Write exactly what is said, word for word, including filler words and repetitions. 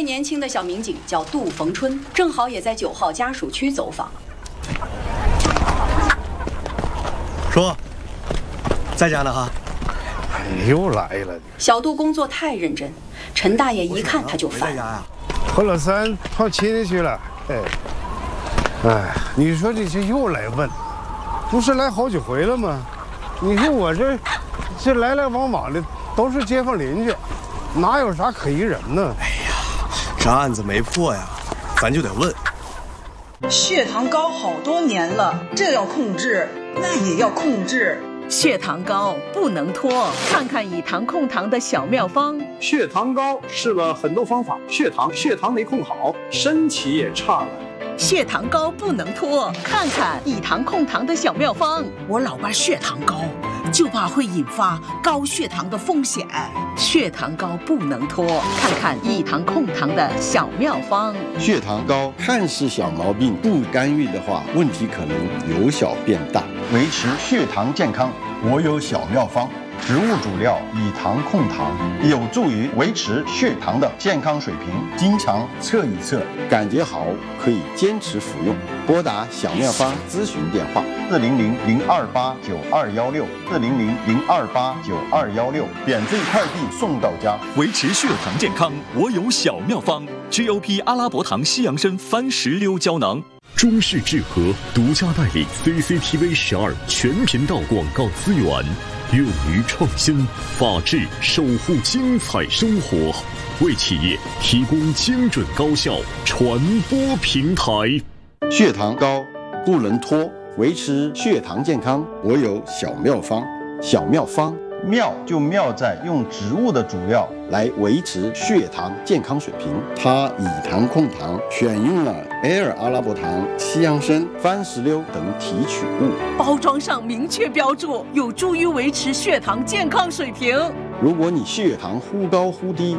位年轻的小民警叫杜逢春，正好也在九号家属区走访。 叔，在家呢哈。 又来了。 小杜工作太认真，陈大爷一看他就烦。 喝了三跑亲戚去了。哎，哎，你说这些又来问，不是来好几回了吗？你说我这这来来往往的都是街坊邻居，哪有啥可疑人呢？ 哎呀，这案子没破呀，咱就得问。 血糖高好多年了，这要控制，那也要控制。 血糖高不能拖，看看以糖控糖的小妙方。 血糖高试了很多方法，血糖血糖没控好，身体也差了。 血糖高不能拖，看看以糖控糖的小妙方。 我老爸血糖高，就怕会引发高血糖的风险。 血糖高不能拖，看看以糖控糖的小妙方。 血糖高看似小毛病，不干预的话，问题可能由小变大。维持血糖健康，我有小妙方。植物主料以糖控糖，有助于维持血糖的健康水平。经常测一测，感觉好可以坚持服用。拨打小妙方咨询电话：四零零零二八九二幺六，四零零零二八九二幺六，免费快递送到家。 维持血糖健康，我有小妙方 ：G O P 阿拉伯糖西洋参番石榴胶囊。 中式智和独家代理 C C T V 十二全频道广告资源，勇于创新，法治守护精彩生活，为企业提供精准高效传播平台。 血糖高不能拖，维持血糖健康，我有小妙方。小妙方妙就妙在用植物的主料来维持血糖健康水平。它以糖控糖，选用了 L 阿拉伯糖、西洋参、番石榴等提取物， 包装上明确标注，有助于维持血糖健康水平。 如果你血糖忽高忽低，